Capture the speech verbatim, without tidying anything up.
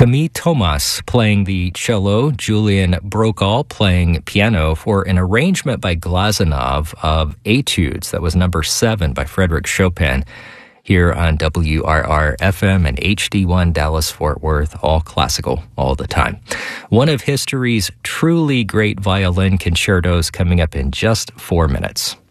Camille Thomas playing the cello, Julian Brokaw playing piano for an arrangement by Glazunov of Etudes. That was number seven by Frederick Chopin. Here on W R R F M and H D one Dallas-Fort Worth, all classical all the time. One of history's truly great violin concertos coming up in just four minutes.